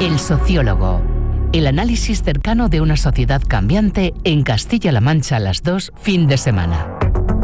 El sociólogo. El análisis cercano de una sociedad cambiante en Castilla-La Mancha a las 2, fin de semana.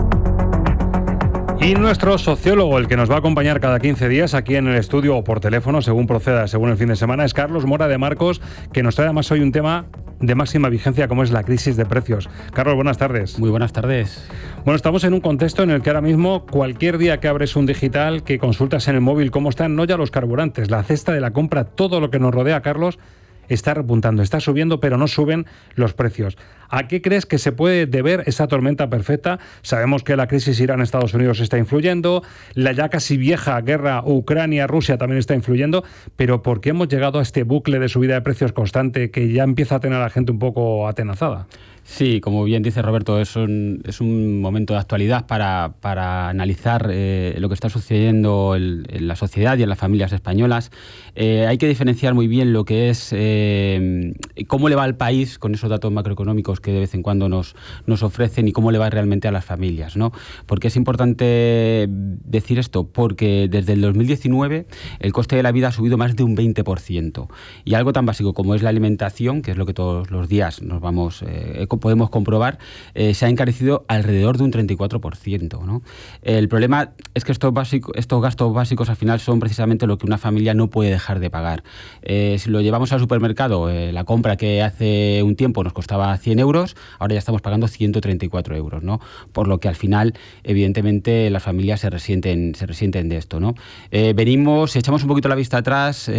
Y nuestro sociólogo, el que nos va a acompañar cada 15 días aquí en el estudio o por teléfono, según proceda, según el fin de semana, es Carlos Mora de Marcos, que nos trae además hoy un tema de máxima vigencia como es la crisis de precios. Carlos, buenas tardes. Muy buenas tardes. Bueno, estamos en un contexto en el que ahora mismo cualquier día que abres un digital, que consultas en el móvil cómo están, no ya los carburantes, la cesta de la compra, todo lo que nos rodea, Carlos, está repuntando, está subiendo, pero no suben los precios. ¿A qué crees que se puede deber esa tormenta perfecta? Sabemos que la crisis Irán-Estados Unidos está influyendo, la ya casi vieja guerra Ucrania-Rusia también está influyendo, pero ¿por qué hemos llegado a este bucle de subida de precios constante que ya empieza a tener a la gente un poco atenazada? Sí, como bien dice Roberto, es un momento de actualidad para analizar lo que está sucediendo en la sociedad y en las familias españolas. Hay que diferenciar muy bien lo que es cómo le va al país con esos datos macroeconómicos que de vez en cuando nos ofrecen y cómo le va realmente a las familias, ¿no? ¿Por qué es importante decir esto? Porque desde el 2019 el coste de la vida ha subido más de un 20%. Y algo tan básico como es la alimentación, que es lo que todos los días podemos comprobar, se ha encarecido alrededor de un 34%, ¿no? El problema es que estos gastos básicos al final son precisamente lo que una familia no puede dejar de pagar. Si lo llevamos al supermercado, la compra que hace un tiempo nos costaba 100 euros, ahora ya estamos pagando 134 euros, ¿no? Por lo que al final, evidentemente, las familias se resienten de esto, ¿no? Si echamos un poquito la vista atrás,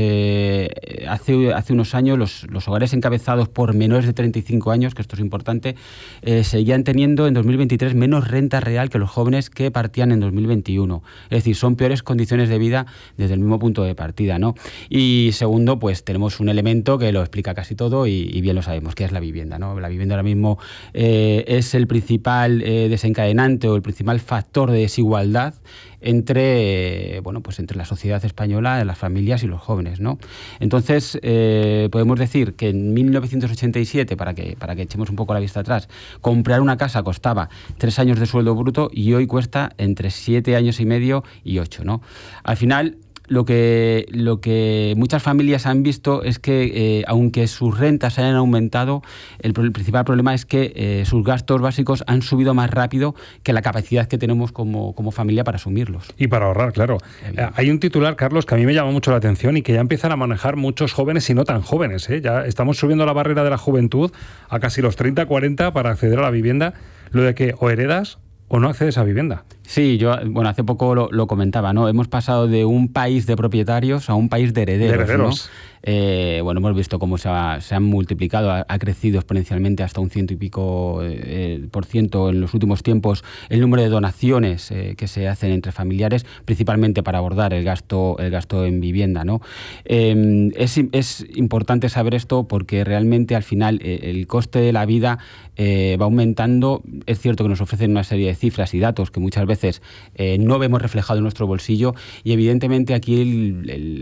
hace unos años los hogares encabezados por menores de 35 años, que esto es importante, seguían teniendo en 2023 menos renta real que los jóvenes que partían en 2021. Es decir, son peores condiciones de vida desde el mismo punto de partida, ¿no? Y segundo, pues tenemos un elemento que lo explica casi todo y bien lo sabemos, que es la vivienda, ¿no? La vivienda ahora mismo es el principal desencadenante o el principal factor de desigualdad entre la sociedad española, las familias y los jóvenes, ¿no? Entonces, podemos decir que en 1987, para que echemos un poco la vista atrás, comprar una casa costaba 3 años de sueldo bruto y hoy cuesta entre 7 años y medio y 8, ¿no? Al final, lo que muchas familias han visto es que, aunque sus rentas hayan aumentado, el principal problema es que sus gastos básicos han subido más rápido que la capacidad que tenemos como familia para asumirlos. Y para ahorrar, claro. Hay un titular, Carlos, que a mí me llama mucho la atención y que ya empiezan a manejar muchos jóvenes y no tan jóvenes, ¿eh? Ya estamos subiendo la barrera de la juventud a casi los 30, 40 para acceder a la vivienda. Lo de que o heredas o no accedes a vivienda. Sí, yo hace poco lo comentaba, ¿no? Hemos pasado de un país de propietarios a un país de herederos. ¿No? Hemos visto cómo se han multiplicado, ha crecido exponencialmente hasta un 100 y pico % en los últimos tiempos el número de donaciones que se hacen entre familiares, principalmente para abordar el gasto en vivienda, ¿no? Es importante saber esto porque realmente al final el coste de la vida va aumentando. Es cierto que nos ofrecen una serie de cifras y datos que muchas veces no vemos reflejado en nuestro bolsillo y evidentemente aquí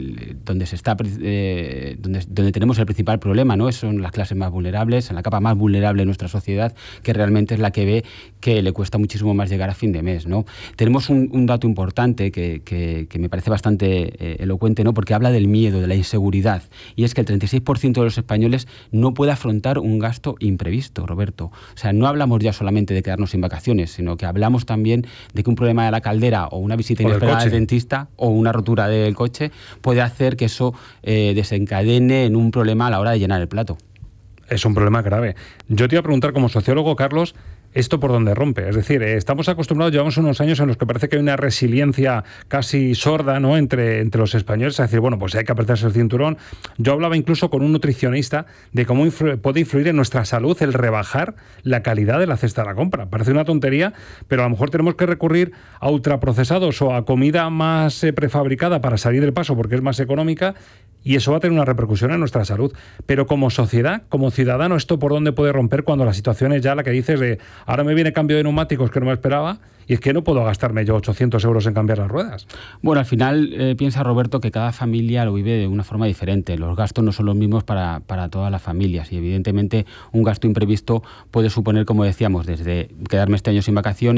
donde tenemos el principal problema, ¿no? Son las clases más vulnerables, en la capa más vulnerable de nuestra sociedad, que realmente es la que ve que le cuesta muchísimo más llegar a fin de mes, ¿no? Tenemos un dato importante que me parece bastante elocuente, ¿no? Porque habla del miedo, de la inseguridad, y es que el 36% de los españoles no puede afrontar un gasto imprevisto, Roberto. O sea, no hablamos ya solamente de quedarnos sin vacaciones, sino que hablamos también de que un problema de la caldera o una visita inesperada al dentista o una rotura del coche puede hacer que eso desencadene en un problema a la hora de llenar el plato. Es un problema grave. Yo te iba a preguntar como sociólogo, Carlos, ¿esto por dónde rompe? Es decir, estamos acostumbrados, llevamos unos años en los que parece que hay una resiliencia casi sorda, ¿no?, entre los españoles, a decir, bueno, pues hay que apretarse el cinturón. Yo hablaba incluso con un nutricionista de cómo puede influir en nuestra salud el rebajar la calidad de la cesta de la compra. Parece una tontería, pero a lo mejor tenemos que recurrir a ultraprocesados o a comida más prefabricada para salir del paso porque es más económica, y eso va a tener una repercusión en nuestra salud. Pero como sociedad, como ciudadano, ¿esto por dónde puede romper cuando la situación es ya la que dices de ahora me viene cambio de neumáticos que no me esperaba y es que no puedo gastarme yo 800 euros en cambiar las ruedas? Bueno, al final piensa Roberto que cada familia lo vive de una forma diferente. Los gastos no son los mismos para todas las familias y evidentemente un gasto imprevisto puede suponer, como decíamos, desde quedarme este año sin vacaciones